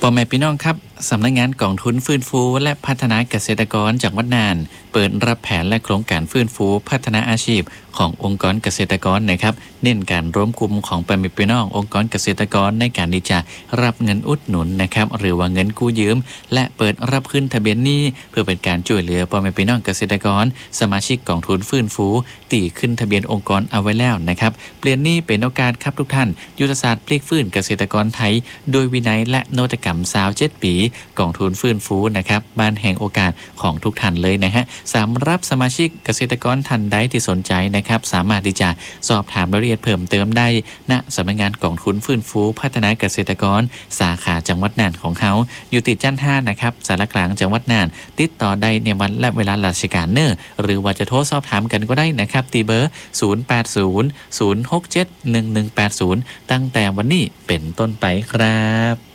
พ่อแม่พี่น้องครับสำนักงานกองทุนฟื้นฟูและพัฒนาเกษตรกรจังหวัดน่านเปิดรับแผนและโครงการฟื้นฟูพัฒนาอาชีพขององค์กรเกษตรกรนะครับเน้นการร่วมกลุ่มของพ่อแม่พี่น้ององค์กรเกษตรกรในการที่จะรับเงินอุดหนุนนะครับหรือว่าเงินกู้ยืมและเปิดรับขึ้นทะเบียนหนี้เพื่อเป็นการช่วยเหลือพ่อแม่พี่น้องเกษตรกรสมาชิกกองทุนฟื้นฟูตีขึ้นทะเบียนองค์กรเอาไว้แล้วนะครับเปลี่ยนหนี้เป็นโอกาสครับทุกท่านยุทธศาสตร์พลิกฟื้นเกษตรกรไทยโดยวินัยและนวัตกรรม27 ปีกองทุนฟื้นฟูนะครับบ้านแห่งโอกาสของทุกท่านเลยนะฮะสำหรับสมาชิกเกษตรกรท่านใดที่สนใจนะครับสามารถที่จะสอบถามรายละเอียดเพิ่มเติมได้ณสำนักงานกองทุนฟื้นฟูพัฒนาเกษตรกรสาขาจังหวัดน่านของเขาอยู่ติดจันทน์5นะครับสารกลางจังหวัดน่านติดต่อได้ในวันและเวลาราชการเนอร์หรือว่าจะโทรสอบถามกันก็ได้นะครับที่เบอร์0800671180ตั้งแต่วันนี้เป็นต้นไปครับ